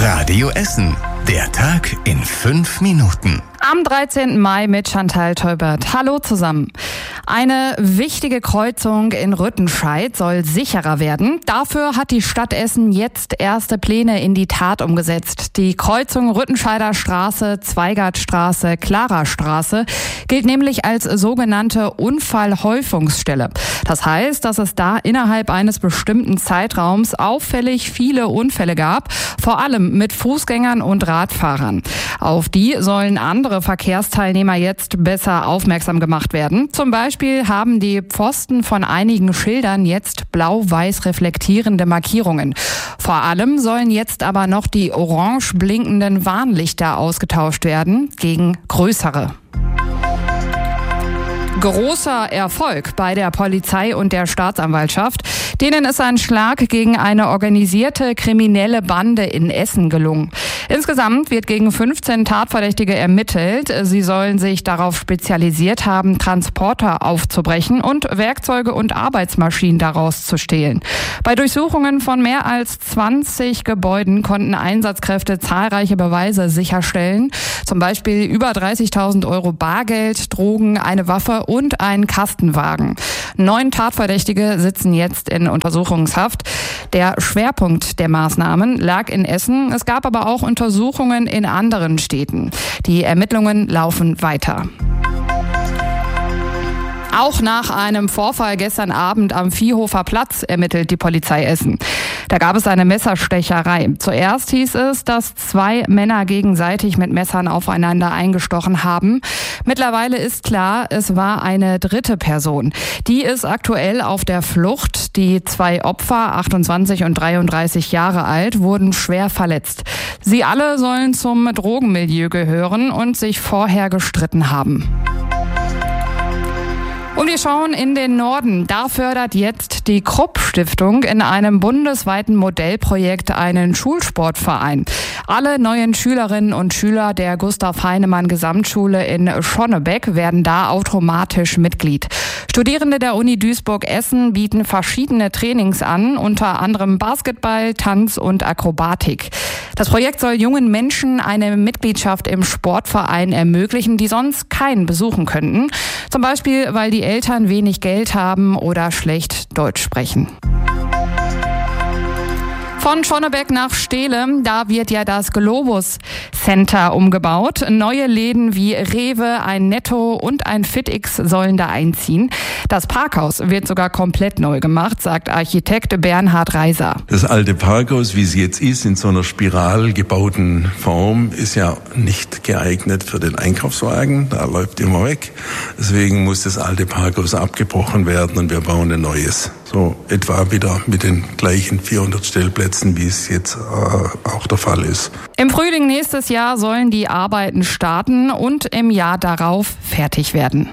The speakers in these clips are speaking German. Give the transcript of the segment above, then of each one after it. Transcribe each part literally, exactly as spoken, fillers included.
Radio Essen. Der Tag in fünf Minuten. Am dreizehnten Mai mit Chantal Teubert. Hallo zusammen. Eine wichtige Kreuzung in Rüttenscheid soll sicherer werden. Dafür hat die Stadt Essen jetzt erste Pläne in die Tat umgesetzt. Die Kreuzung Rüttenscheider Straße, Zweigartstraße, Klarastraße gilt nämlich als sogenannte Unfallhäufungsstelle. Das heißt, dass es da innerhalb eines bestimmten Zeitraums auffällig viele Unfälle gab, vor allem mit Fußgängern und Radfahrern. Auf die sollen andere Verkehrsteilnehmer jetzt besser aufmerksam gemacht werden. Zum Beispiel haben die Pfosten von einigen Schildern jetzt blau-weiß reflektierende Markierungen. Vor allem sollen jetzt aber noch die orange blinkenden Warnlichter ausgetauscht werden gegen größere. Großer Erfolg bei der Polizei und der Staatsanwaltschaft. Denen ist ein Schlag gegen eine organisierte kriminelle Bande in Essen gelungen. Insgesamt wird gegen fünfzehn Tatverdächtige ermittelt. Sie sollen sich darauf spezialisiert haben, Transporter aufzubrechen und Werkzeuge und Arbeitsmaschinen daraus zu stehlen. Bei Durchsuchungen von mehr als zwanzig Gebäuden konnten Einsatzkräfte zahlreiche Beweise sicherstellen. Zum Beispiel über dreißigtausend Euro Bargeld, Drogen, eine Waffe und einen Kastenwagen. Neun Tatverdächtige sitzen jetzt in Untersuchungshaft. Der Schwerpunkt der Maßnahmen lag in Essen. Es gab aber auch Untersuchungen in anderen Städten. Die Ermittlungen laufen weiter. Auch nach einem Vorfall gestern Abend am Viehhofer Platz ermittelt die Polizei Essen. Da gab es eine Messerstecherei. Zuerst hieß es, dass zwei Männer gegenseitig mit Messern aufeinander eingestochen haben. Mittlerweile ist klar, es war eine dritte Person. Die ist aktuell auf der Flucht. Die zwei Opfer, achtundzwanzig und dreiunddreißig Jahre alt, wurden schwer verletzt. Sie alle sollen zum Drogenmilieu gehören und sich vorher gestritten haben. Und wir schauen in den Norden. Da fördert jetzt die Krupp-Stiftung in einem bundesweiten Modellprojekt einen Schulsportverein. Alle neuen Schülerinnen und Schüler der Gustav-Heinemann-Gesamtschule in Schonnebeck werden da automatisch Mitglied. Studierende der Uni Duisburg-Essen bieten verschiedene Trainings an, unter anderem Basketball, Tanz und Akrobatik. Das Projekt soll jungen Menschen eine Mitgliedschaft im Sportverein ermöglichen, die sonst keinen besuchen könnten. Zum Beispiel, weil die Eltern wenig Geld haben oder schlecht Deutsch sprechen. Von Schonnebeck nach Stehle, da wird ja das Globus Center umgebaut. Neue Läden wie Rewe, ein Netto und ein FitX sollen da einziehen. Das Parkhaus wird sogar komplett neu gemacht, sagt Architekt Bernhard Reiser. Das alte Parkhaus, wie es jetzt ist, in so einer spiral gebauten Form, ist ja nicht geeignet für den Einkaufswagen. Da läuft immer weg. Deswegen muss das alte Parkhaus abgebrochen werden und wir bauen ein neues. So etwa wieder mit den gleichen vierhundert Stellplätzen, wie es jetzt äh, auch der Fall ist. Im Frühling nächstes Jahr sollen die Arbeiten starten und im Jahr darauf fertig werden.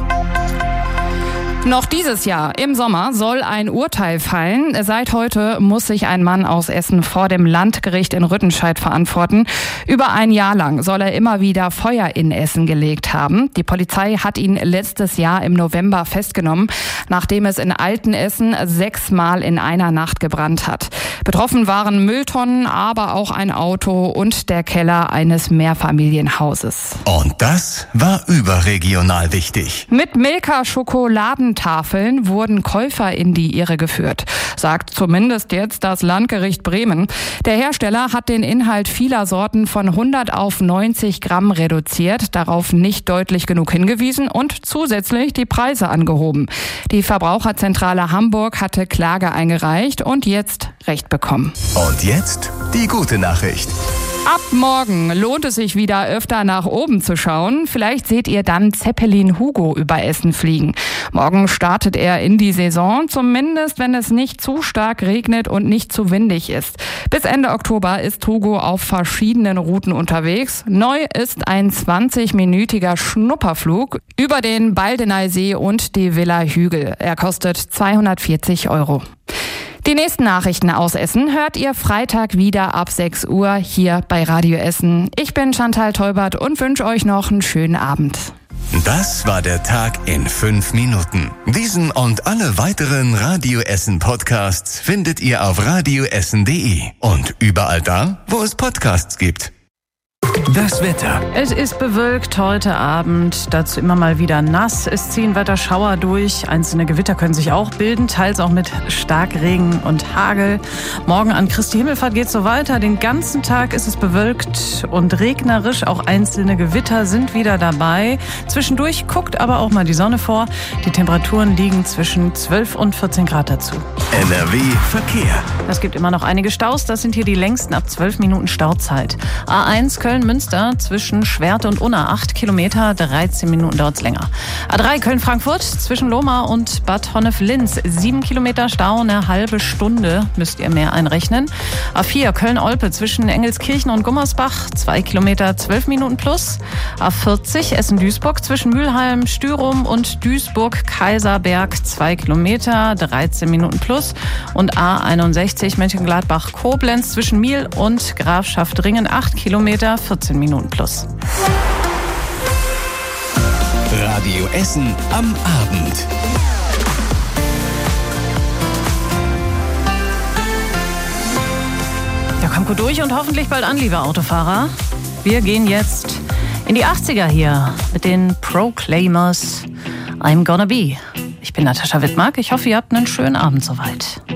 Noch dieses Jahr im Sommer soll ein Urteil fallen. Seit heute muss sich ein Mann aus Essen vor dem Landgericht in Rüttenscheid verantworten. Über ein Jahr lang soll er immer wieder Feuer in Essen gelegt haben. Die Polizei hat ihn letztes Jahr im November festgenommen, nachdem es in Altenessen sechsmal in einer Nacht gebrannt hat. Betroffen waren Mülltonnen, aber auch ein Auto und der Keller eines Mehrfamilienhauses. Und das war überregional wichtig. Mit Milka-Schokoladen Tafeln wurden Käufer in die Irre geführt, sagt zumindest jetzt das Landgericht Bremen. Der Hersteller hat den Inhalt vieler Sorten von hundert auf neunzig Gramm reduziert, darauf nicht deutlich genug hingewiesen und zusätzlich die Preise angehoben. Die Verbraucherzentrale Hamburg hatte Klage eingereicht und jetzt Recht bekommen. Und jetzt die gute Nachricht. Ab morgen lohnt es sich wieder öfter nach oben zu schauen. Vielleicht seht ihr dann Zeppelin Hugo über Essen fliegen. Morgen startet er in die Saison, zumindest wenn es nicht zu stark regnet und nicht zu windig ist. Bis Ende Oktober ist Hugo auf verschiedenen Routen unterwegs. Neu ist ein zwanzigminütiger Schnupperflug über den Baldeneysee und die Villa Hügel. Er kostet zweihundertvierzig Euro. Die nächsten Nachrichten aus Essen hört ihr Freitag wieder ab sechs Uhr hier bei Radio Essen. Ich bin Chantal Teubert und wünsche euch noch einen schönen Abend. Das war der Tag in fünf Minuten. Diesen und alle weiteren Radio Essen Podcasts findet ihr auf radioessen punkt de und überall da, wo es Podcasts gibt. Das Wetter. Es ist bewölkt heute Abend, dazu immer mal wieder nass. Es ziehen Wetterschauer durch. Einzelne Gewitter können sich auch bilden, teils auch mit Starkregen und Hagel. Morgen an Christi Himmelfahrt geht es so weiter. Den ganzen Tag ist es bewölkt und regnerisch. Auch einzelne Gewitter sind wieder dabei. Zwischendurch guckt aber auch mal die Sonne vor. Die Temperaturen liegen zwischen zwölf und vierzehn Grad dazu. N R W Verkehr. Es gibt immer noch einige Staus. Das sind hier die längsten ab zwölf Minuten Stauzeit. A eins Köln-Münster zwischen Schwerte und Unna acht Kilometer, dreizehn Minuten dauert's länger. A drei Köln-Frankfurt zwischen Lohmar und Bad Honnef-Linz sieben Kilometer Stau, eine halbe Stunde müsst ihr mehr einrechnen. A vier Köln-Olpe zwischen Engelskirchen und Gummersbach zwei Kilometer, zwölf Minuten plus. A vierzig Essen-Duisburg zwischen Mülheim, Stürum und Duisburg-Kaiserberg zwei Kilometer, dreizehn Minuten plus. Und A einundsechzig Mönchengladbach-Koblenz zwischen Miel und Grafschaft-Ringen acht Kilometer, vierzehn Minuten plus. Radio Essen am Abend. Ja, kommt gut durch und hoffentlich bald an, liebe Autofahrer. Wir gehen jetzt in die achtziger hier mit den Proclaimers. I'm Gonna Be. Ich bin Natascha Wittmark. Ich hoffe, ihr habt einen schönen Abend soweit.